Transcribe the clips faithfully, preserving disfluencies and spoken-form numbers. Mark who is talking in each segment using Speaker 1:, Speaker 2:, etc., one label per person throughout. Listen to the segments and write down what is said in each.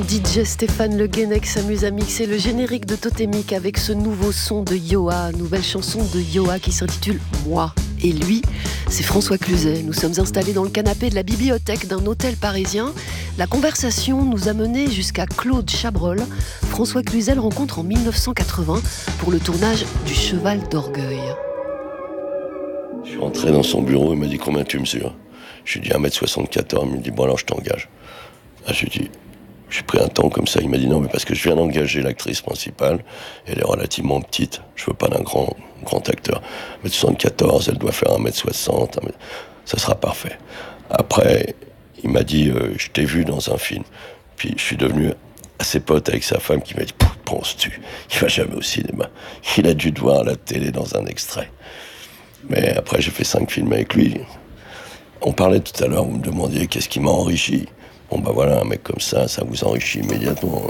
Speaker 1: D J Stéphane Le Guenec s'amuse à mixer le générique de Totémique avec ce nouveau son de Yoa, nouvelle chanson de Yoa qui s'intitule « Moi ». Et lui, c'est François Cluzet. Nous sommes installés dans le canapé de la bibliothèque d'un hôtel parisien. La conversation nous a menés jusqu'à Claude Chabrol. François Cluzet le rencontre en mille neuf cent quatre-vingts pour le tournage du Cheval d'Orgueil.
Speaker 2: Je suis rentré dans son bureau, il m'a dit « Combien tu mesures ?» Je lui ai dit un mètre soixante-quatorze, il me dit « Bon alors je t'engage ». Ah, je lui ai dit, j'ai pris un temps comme ça, il m'a dit non mais parce que je viens d'engager l'actrice principale, elle est relativement petite, je veux pas d'un grand, grand acteur. un mètre soixante-quatorze, elle doit faire un mètre soixante, ça sera parfait. Après, il m'a dit, euh, je t'ai vu dans un film, puis je suis devenu assez pote avec sa femme qui m'a dit, penses-tu, il va jamais au cinéma, il a dû te voir à la télé dans un extrait. Mais après j'ai fait cinq films avec lui. On parlait tout à l'heure, vous me demandiez qu'est-ce qui m'a enrichi. Bon bah voilà, un mec comme ça, ça vous enrichit immédiatement.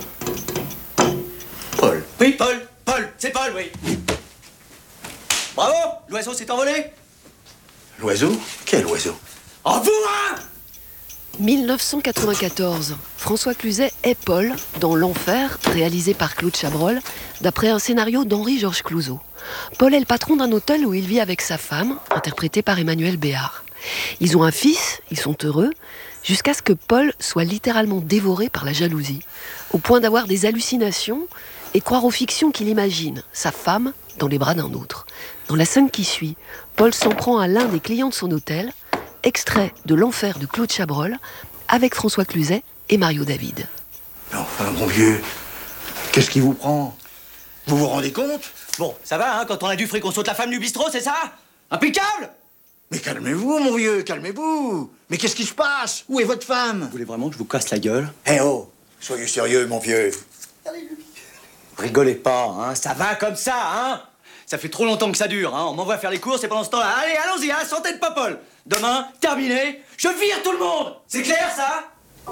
Speaker 3: Paul. Oui, Paul, Paul, c'est Paul, oui. Bravo, l'oiseau s'est envolé.
Speaker 4: L'oiseau? Quel oiseau?
Speaker 3: En vous, hein!
Speaker 1: mille neuf cent quatre-vingt-quatorze, François Cluzet est Paul dans L'Enfer, réalisé par Claude Chabrol, d'après un scénario d'Henri-Georges Clouzot. Paul est le patron d'un hôtel où il vit avec sa femme, interprétée par Emmanuel Béard. Ils ont un fils, ils sont heureux, jusqu'à ce que Paul soit littéralement dévoré par la jalousie, au point d'avoir des hallucinations et croire aux fictions qu'il imagine, sa femme dans les bras d'un autre. Dans la scène qui suit, Paul s'en prend à l'un des clients de son hôtel, extrait de L'Enfer de Claude Chabrol, avec François Cluzet et Mario David.
Speaker 4: Mais enfin, mon vieux, qu'est-ce qui vous prend? Vous vous rendez compte?
Speaker 3: Bon, ça va, hein, quand on a du fric, on saute la femme du bistrot, c'est ça? Impeccable!
Speaker 4: Mais calmez-vous, mon vieux, calmez-vous. Mais qu'est-ce qui se passe? Où est votre femme?
Speaker 3: Vous voulez vraiment que je vous casse la gueule?
Speaker 4: Eh oh, soyez sérieux, mon vieux.
Speaker 3: Rigolez pas, hein, ça va comme ça, hein? Ça fait trop longtemps que ça dure, hein, on m'envoie faire les courses et pendant ce temps-là, allez, allons-y, hein, santé de Popol. Demain, terminé, je vire tout le monde. C'est clair, ça?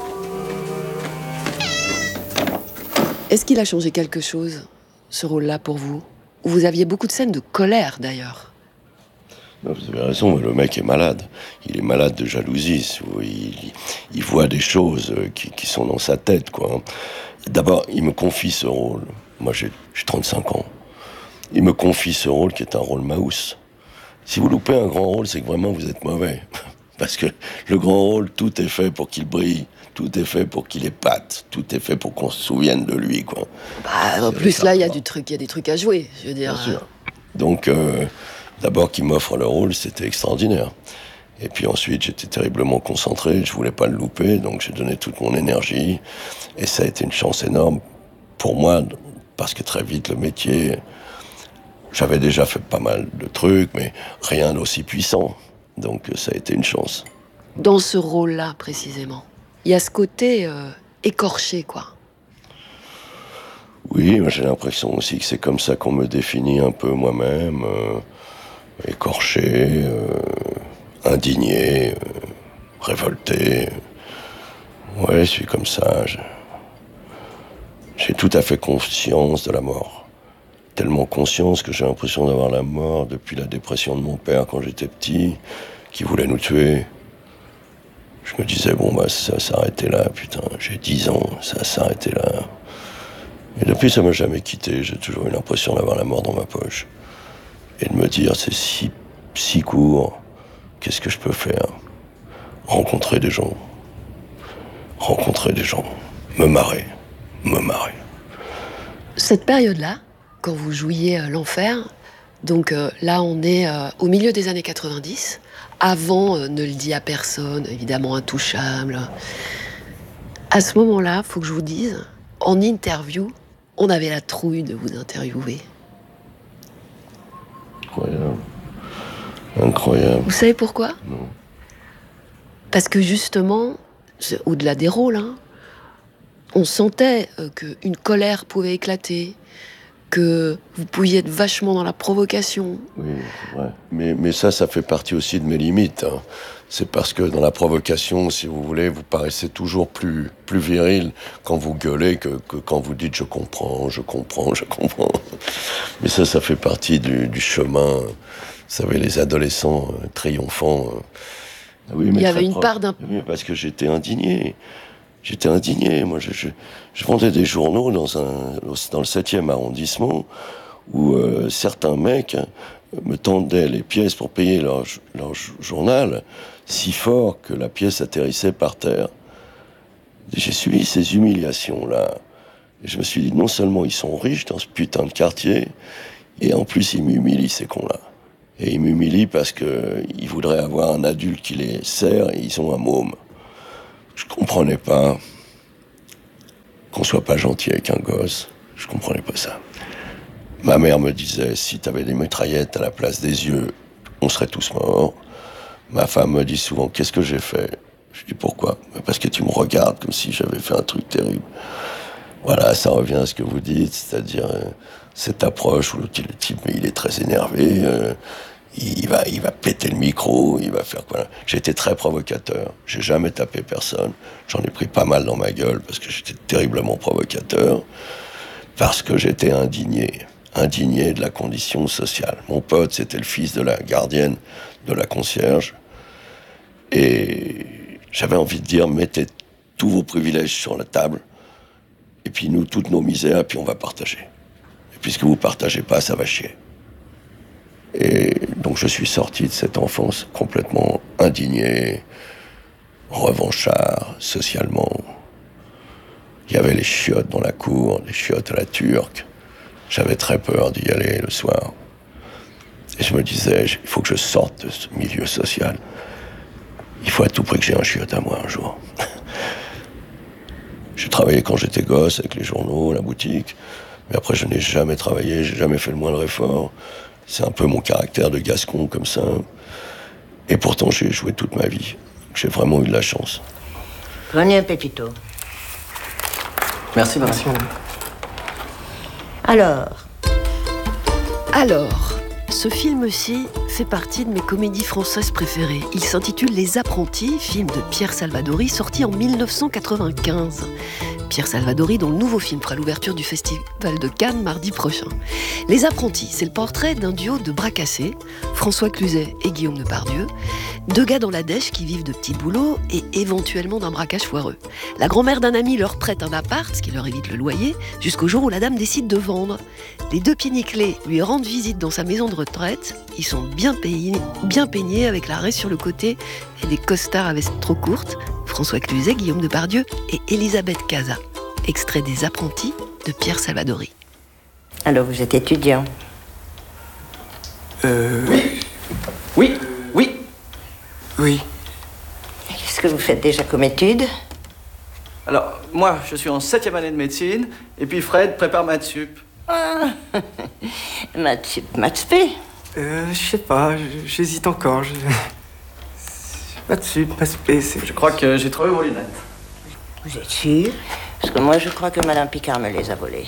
Speaker 1: Est-ce qu'il a changé quelque chose, ce rôle-là, pour vous? Vous aviez beaucoup de scènes de colère, d'ailleurs.
Speaker 2: Non, vous avez raison, le mec est malade. Il est malade de jalousie. Il, il voit des choses qui, qui sont dans sa tête, quoi. D'abord, il me confie ce rôle. Moi, j'ai, j'ai trente-cinq ans. Il me confie ce rôle qui est un rôle mouse. Si vous loupez un grand rôle, c'est que vraiment vous êtes mauvais. Parce que le grand rôle, tout est fait pour qu'il brille. Tout est fait pour qu'il épate. Tout est fait pour qu'on se souvienne de lui, quoi.
Speaker 1: Bah, en plus, ça, là, il y a du truc, il y a des trucs à jouer, je veux dire.
Speaker 2: Bien sûr. Donc... Euh, D'abord qu'il m'offre le rôle, c'était extraordinaire. Et puis ensuite, j'étais terriblement concentré, je voulais pas le louper, donc j'ai donné toute mon énergie. Et ça a été une chance énorme pour moi, parce que très vite, le métier... J'avais déjà fait pas mal de trucs, mais rien d'aussi puissant. Donc ça a été une chance.
Speaker 1: Dans ce rôle-là, précisément, il y a ce côté euh, écorché, quoi.
Speaker 2: Oui, moi, j'ai l'impression aussi que c'est comme ça qu'on me définit un peu moi-même. Euh... écorché, euh, indigné, euh, révolté. Ouais, je suis comme ça. Je... J'ai tout à fait conscience de la mort. Tellement conscience que j'ai l'impression d'avoir la mort depuis la dépression de mon père quand j'étais petit, qui voulait nous tuer. Je me disais, bon, bah, ça s'arrêtait là, putain, j'ai dix ans, ça s'arrêtait là. Et depuis, ça m'a jamais quitté. J'ai toujours eu l'impression d'avoir la mort dans ma poche. Et de me dire, c'est si, si court, qu'est-ce que je peux faire? Rencontrer des gens. Rencontrer des gens. Me marrer. Me marrer.
Speaker 1: Cette période-là, quand vous jouiez euh, L'Enfer, donc euh, là, on est euh, au milieu des années quatre-vingt-dix, avant euh, Ne le dis à personne, évidemment Intouchable. À ce moment-là, faut que je vous dise, en interview, on avait la trouille de vous interviewer.
Speaker 2: Incroyable. Incroyable.
Speaker 1: Vous savez pourquoi?
Speaker 2: Non.
Speaker 1: Parce que justement, au-delà des rôles, hein, on sentait euh, qu'une colère pouvait éclater, que vous pouviez être vachement dans la provocation.
Speaker 2: Oui, c'est vrai. Mais, mais ça, ça fait partie aussi de mes limites. Hein. C'est parce que dans la provocation, si vous voulez, vous paraissez toujours plus, plus viril quand vous gueulez que, que quand vous dites « je comprends, je comprends, je comprends ». Mais ça, ça fait partie du, du chemin. Vous savez, les adolescents euh, triomphants. Euh, oui, mais
Speaker 1: il y avait une
Speaker 2: propre.
Speaker 1: part d'un...
Speaker 2: Oui, parce que j'étais indigné. J'étais indigné. Moi, je, je, je vendais des journaux dans, un, dans le septième arrondissement où euh, certains mecs me tendaient les pièces pour payer leur, leur journal si fort que la pièce atterrissait par terre. J'ai subi ces humiliations-là. Et je me suis dit, non seulement ils sont riches dans ce putain de quartier, et en plus ils m'humilient, ces cons-là. Et ils m'humilient parce qu'ils voudraient avoir un adulte qui les sert et ils ont un môme. Je comprenais pas qu'on soit pas gentil avec un gosse. Je comprenais pas ça. Ma mère me disait, si t'avais des mitraillettes à la place des yeux, on serait tous morts. Ma femme me dit souvent, qu'est-ce que j'ai fait? Je dis, pourquoi? Parce que tu me regardes comme si j'avais fait un truc terrible. Voilà, ça revient à ce que vous dites, c'est-à-dire euh, cette approche où le type, mais il est très énervé, euh, il va, il va péter le micro, il va faire quoi. J'ai été très provocateur, j'ai jamais tapé personne, j'en ai pris pas mal dans ma gueule parce que j'étais terriblement provocateur, parce que j'étais indigné, indigné de la condition sociale. Mon pote, c'était le fils de la gardienne de la concierge, et j'avais envie de dire, mettez tous vos privilèges sur la table, et puis nous, toutes nos misères, puis on va partager. Et puisque vous partagez pas, ça va chier. Et donc je suis sorti de cette enfance complètement indigné, revanchard, socialement. Il y avait les chiottes dans la cour, les chiottes à la turque. J'avais très peur d'y aller le soir. Et je me disais, il faut que je sorte de ce milieu social. Il faut à tout prix que j'ai un chiotte à moi un jour. J'ai travaillé quand j'étais gosse avec les journaux, la boutique. Mais après, je n'ai jamais travaillé, j'ai jamais fait le moindre effort. C'est un peu mon caractère de gascon comme ça. Et pourtant, j'ai joué toute ma vie. J'ai vraiment eu de la chance.
Speaker 5: Prenez un pépito.
Speaker 3: Merci, madame.
Speaker 5: Alors
Speaker 1: Alors, ce film-ci fait partie de mes comédies françaises préférées. Il s'intitule Les Apprentis, film de Pierre Salvadori, sorti en mille neuf cent quatre-vingt-quinze. Pierre Salvadori, dont le nouveau film fera l'ouverture du Festival de Cannes mardi prochain. Les Apprentis, c'est le portrait d'un duo de bras cassés, François Cluzet et Guillaume Depardieu, deux gars dans la dèche qui vivent de petits boulots et éventuellement d'un braquage foireux. La grand-mère d'un ami leur prête un appart, ce qui leur évite le loyer, jusqu'au jour où la dame décide de vendre. Les deux pieds nickelés lui rendent visite dans sa maison de retraite. Ils sont bien payés, bien peignés avec la raie sur le côté et des costards à veste trop courte. François Cluzet, Guillaume Depardieu et Elisabeth Casa. Extrait des Apprentis de Pierre Salvadori.
Speaker 5: Alors, vous êtes étudiant?
Speaker 3: Euh... Oui, oui.
Speaker 4: Oui.
Speaker 5: Qu'est-ce que vous faites déjà comme études?
Speaker 3: Alors, moi, je suis en septième année de médecine, et puis Fred prépare maths sup.
Speaker 5: Ah, maths sup, maths spé.
Speaker 6: Euh, je sais pas, j'hésite encore. Je... Pas dessus, pas spé, c'est...
Speaker 3: Je crois que j'ai trouvé vos lunettes.
Speaker 5: Vous êtes sûr? Parce que moi, je crois que Madame Picard me les a volées.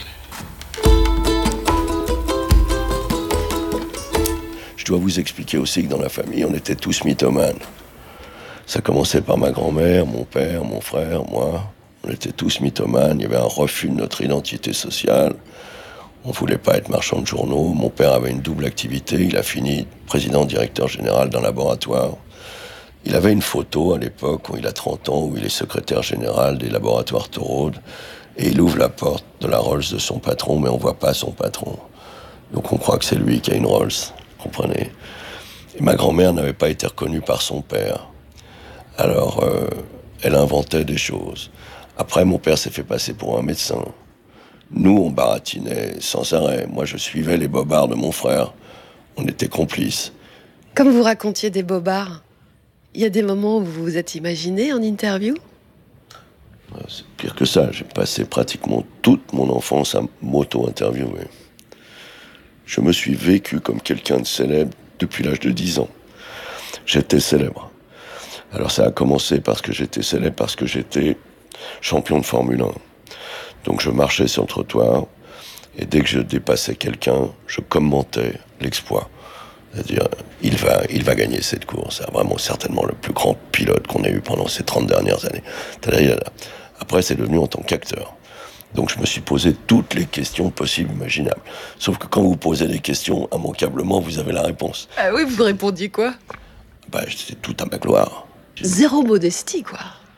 Speaker 2: Je dois vous expliquer aussi que dans la famille, on était tous mythomanes. Ça commençait par ma grand-mère, mon père, mon frère, moi. On était tous mythomanes. Il y avait un refus de notre identité sociale. On ne voulait pas être marchand de journaux. Mon père avait une double activité. Il a fini président-directeur général d'un laboratoire. Il avait une photo à l'époque, où il a trente ans, où il est secrétaire général des laboratoires Thorold. Et il ouvre la porte de la Rolls de son patron, mais on ne voit pas son patron. Donc on croit que c'est lui qui a une Rolls, comprenez. Et ma grand-mère n'avait pas été reconnue par son père. Alors, euh, elle inventait des choses. Après, mon père s'est fait passer pour un médecin. Nous, on baratinait sans arrêt. Moi, je suivais les bobards de mon frère. On était complices.
Speaker 1: Comme vous racontiez des bobards, il y a des moments où vous vous êtes imaginé en interview?
Speaker 2: C'est pire que ça. J'ai passé pratiquement toute mon enfance à m'auto-interviewer. Je me suis vécu comme quelqu'un de célèbre depuis l'âge de dix ans. J'étais célèbre. Alors ça a commencé parce que j'étais célèbre, parce que j'étais champion de Formule un. Donc je marchais sur le trottoir, et dès que je dépassais quelqu'un, je commentais l'exploit. C'est-à-dire, il va, il va gagner cette course. C'est vraiment certainement le plus grand pilote qu'on ait eu pendant ces trente dernières années. C'est-à-dire, après, c'est devenu en tant qu'acteur. Donc je me suis posé toutes les questions possibles, imaginables. Sauf que quand vous posez des questions, immanquablement, vous avez la réponse.
Speaker 1: Ah oui, vous répondiez quoi?
Speaker 2: Bah, c'est tout à ma gloire.
Speaker 1: Zéro modestie, quoi.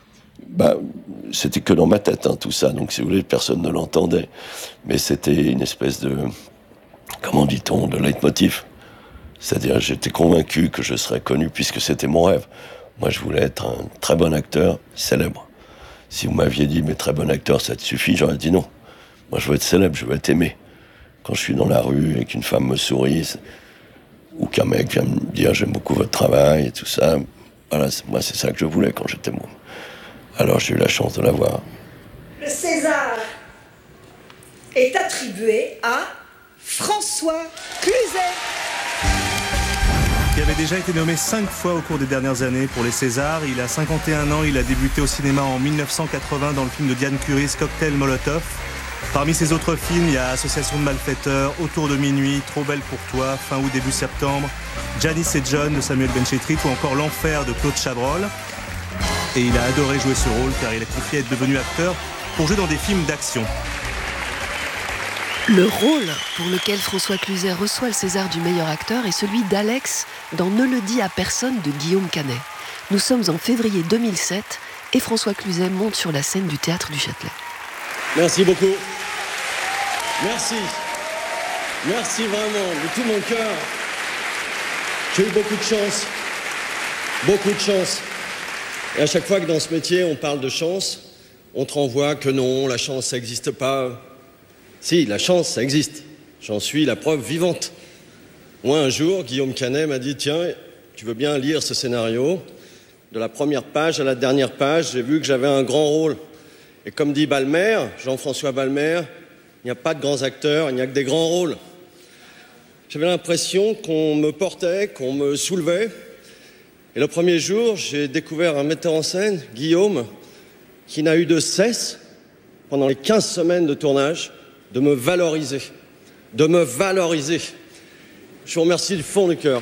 Speaker 2: Bah, c'était que dans ma tête, hein, tout ça. Donc, si vous voulez, personne ne l'entendait. Mais c'était une espèce de, comment dit-on, de leitmotiv. C'est-à-dire, j'étais convaincu que je serais connu puisque c'était mon rêve. Moi, je voulais être un très bon acteur, célèbre. Si vous m'aviez dit, mais très bon acteur, ça te suffit, j'aurais dit non. Moi, je veux être célèbre, je veux être aimé. Quand je suis dans la rue et qu'une femme me sourit, ou qu'un mec vient me dire, j'aime beaucoup votre travail et tout ça, voilà, moi, c'est ça que je voulais quand j'étais môme. Alors, j'ai eu la chance de l'avoir.
Speaker 7: Le César est attribué à François Cluzet.
Speaker 8: Qui avait déjà été nommé cinq fois au cours des dernières années pour les Césars. Il a cinquante et un ans, il a débuté au cinéma en mille neuf cent quatre-vingts dans le film de Diane Curis, Cocktail Molotov. Parmi ses autres films, il y a Association de malfaiteurs, Autour de minuit, Trop belle pour toi, Fin août, début septembre, Janice et John de Samuel Benchetrit ou encore L'enfer de Claude Chabrol. Et il a adoré jouer ce rôle car il a confié être devenu acteur pour jouer dans des films d'action.
Speaker 1: Le rôle pour lequel François Cluzet reçoit le César du meilleur acteur est celui d'Alex dans Ne le dis à personne de Guillaume Canet. Nous sommes en février deux mille sept et François Cluzet monte sur la scène du Théâtre du Châtelet.
Speaker 9: Merci beaucoup. Merci. Merci vraiment, de tout mon cœur. J'ai eu beaucoup de chance. Beaucoup de chance. Et à chaque fois que dans ce métier, on parle de chance, on te renvoie que non, la chance, ça n'existe pas. Si, la chance, ça existe. J'en suis la preuve vivante. Moi, un jour, Guillaume Canet m'a dit « Tiens, tu veux bien lire ce scénario ? De la première page à la dernière page, j'ai vu que j'avais un grand rôle. Et comme dit Balmer, Jean-François Balmer, il n'y a pas de grands acteurs, il n'y a que des grands rôles. » J'avais l'impression qu'on me portait, qu'on me soulevait. Et le premier jour, j'ai découvert un metteur en scène, Guillaume, qui n'a eu de cesse, pendant les quinze semaines de tournage, de me valoriser, de me valoriser. Je vous remercie du fond du cœur.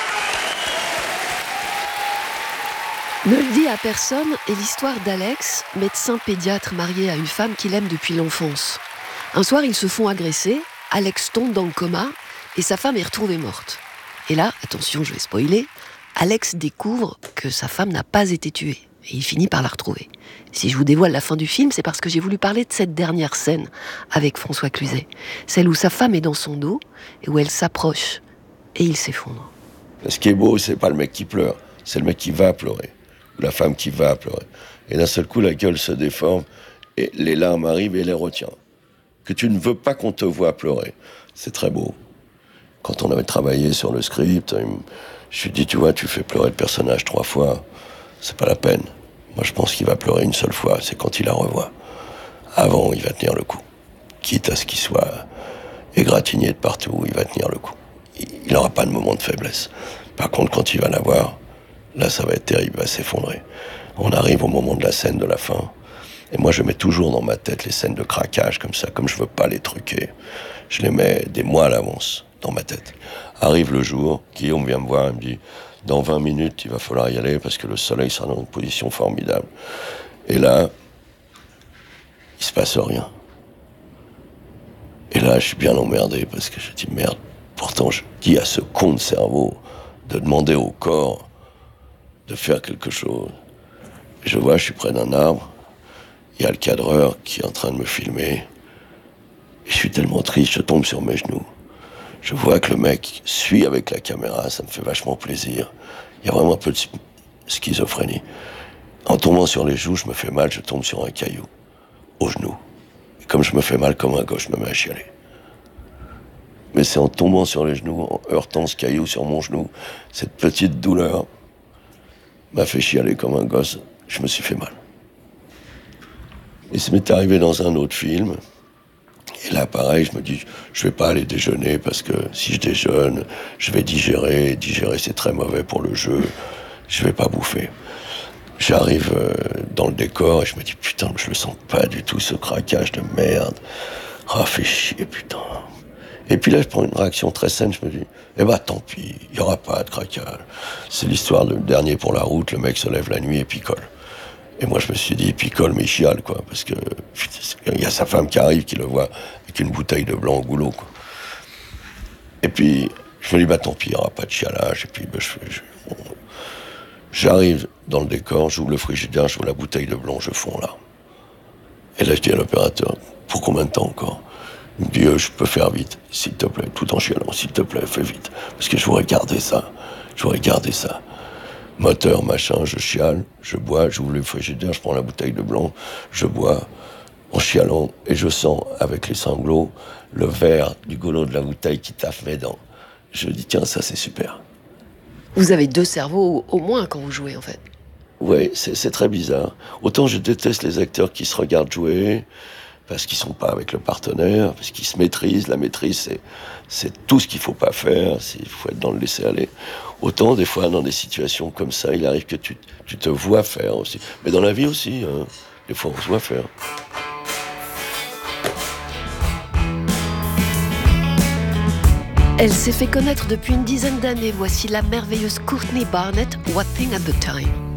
Speaker 1: Ne le dit à personne est l'histoire d'Alex, médecin pédiatre marié à une femme qu'il aime depuis l'enfance. Un soir, ils se font agresser, Alex tombe dans le coma et sa femme est retrouvée morte. Et là, attention, je vais spoiler, Alex découvre que sa femme n'a pas été tuée. Et il finit par la retrouver. Si je vous dévoile la fin du film, c'est parce que j'ai voulu parler de cette dernière scène avec François Cluzet. Celle où sa femme est dans son dos et où elle s'approche et il s'effondre.
Speaker 2: Ce qui est beau, c'est pas le mec qui pleure, c'est le mec qui va pleurer. Ou la femme qui va pleurer. Et d'un seul coup, la gueule se déforme et les larmes arrivent et les retient. Que tu ne veux pas qu'on te voie pleurer. C'est très beau. Quand on avait travaillé sur le script, je me suis dit, tu vois, tu fais pleurer le personnage trois fois. C'est pas la peine. Moi, je pense qu'il va pleurer une seule fois, c'est quand il la revoit. Avant, il va tenir le coup. Quitte à ce qu'il soit égratigné de partout, il va tenir le coup. Il n'aura pas de moment de faiblesse. Par contre, quand il va la voir, là, ça va être terrible, il va s'effondrer. On arrive au moment de la scène de la fin. Et moi, je mets toujours dans ma tête les scènes de craquage, comme ça, comme je veux pas les truquer. Je les mets des mois à l'avance, dans ma tête. Arrive le jour, Guillaume vient me voir, il me dit... Dans vingt minutes, il va falloir y aller parce que le soleil sera dans une position formidable. Et là, il se passe rien. Et là, je suis bien emmerdé parce que je dis merde. Pourtant, je dis à ce con de cerveau de demander au corps de faire quelque chose. Et je vois, je suis près d'un arbre. Il y a le cadreur qui est en train de me filmer. Et je suis tellement triste, je tombe sur mes genoux. Je vois que le mec suit avec la caméra, ça me fait vachement plaisir. Il y a vraiment un peu de schizophrénie. En tombant sur les joues, je me fais mal, je tombe sur un caillou, au genou. Et comme je me fais mal comme un gosse, je me mets à chialer. Mais c'est en tombant sur les genoux, en heurtant ce caillou sur mon genou, cette petite douleur m'a fait chialer comme un gosse, je me suis fait mal. Et ça m'est arrivé dans un autre film. Et là, pareil, je me dis, je vais pas aller déjeuner parce que si je déjeune, je vais digérer. Digérer, c'est très mauvais pour le jeu. Je vais pas bouffer. J'arrive euh, dans le décor et je me dis, putain, je le sens pas du tout, ce craquage de merde. Ah, fait chier, putain. Et puis là, je prends une réaction très saine, je me dis, eh ben, tant pis, il y aura pas de craquage. C'est l'histoire du dernier pour la route, le mec se lève la nuit et picole. Et moi, je me suis dit, picole, mais il chiale, quoi, parce que il y a sa femme qui arrive, qui le voit avec une bouteille de blanc au goulot, quoi. Et puis, je me dis, bah tant pis, il n'y aura pas de chialage. Et puis, bah, je, je, on, J'arrive dans le décor, j'ouvre le frigidaire, je vois la bouteille de blanc, je fonds là. Et là, je dis à l'opérateur, pour combien de temps encore? Il me dit, euh, je peux faire vite, s'il te plaît, tout en chialant, s'il te plaît, fais vite. Parce que je voudrais garder ça, je voudrais garder ça. Moteur, machin, je chiale, je bois, j'ouvre le frigidaire, je prends la bouteille de blanc, je bois en chialant, et je sens, avec les sanglots, le verre du goulot de la bouteille qui taffe mes dents. Je dis, tiens, ça c'est super.
Speaker 1: Vous avez deux cerveaux au moins quand vous jouez, en fait.
Speaker 2: Oui, c'est, c'est très bizarre. Autant je déteste les acteurs qui se regardent jouer, parce qu'ils sont pas avec le partenaire, parce qu'ils se maîtrisent. La maîtrise, c'est, c'est tout ce qu'il faut pas faire, il faut être dans le laisser-aller. Autant, des fois, dans des situations comme ça, il arrive que tu, tu te vois faire aussi. Mais dans la vie aussi, hein, des fois, on se voit faire.
Speaker 1: Elle s'est fait connaître depuis une dizaine d'années. Voici la merveilleuse Courtney Barnett, What Thing at the Time.